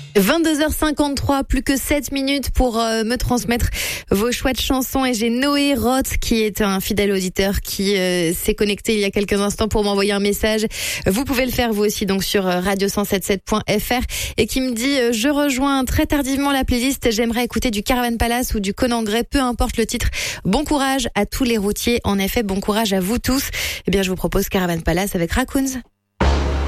22h53, plus que 7 minutes pour me transmettre vos choix de chansons. Et j'ai Noé Roth qui est un fidèle auditeur qui s'est connecté il y a quelques instants pour m'envoyer un message. Vous pouvez le faire vous aussi donc sur radio177.fr et qui me dit je rejoins très tardivement la playlist. J'aimerais écouter du Caravan Palace ou du Conan Gray, peu importe le titre. Bon courage à tous les routiers. En effet, bon courage à vous tous. Eh bien, je vous propose Caravan Palace avec Raccoons.